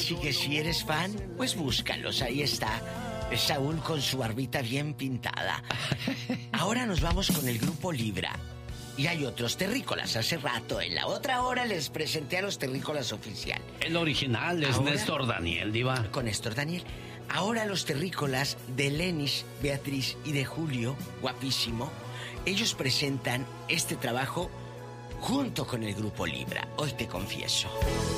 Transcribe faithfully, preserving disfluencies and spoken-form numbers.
Así que si eres fan, pues búscalos, ahí está. Saúl con su barbita bien pintada. Ahora nos vamos con el grupo Libra. Y hay otros terrícolas. Hace rato, en la otra hora, les presenté a los terrícolas oficial. El original es Ahora, Néstor Daniel, diva. Con Néstor Daniel. Ahora los terrícolas de Lenis, Beatriz y de Julio, guapísimo, ellos presentan este trabajo junto con el grupo Libra. Hoy te confieso.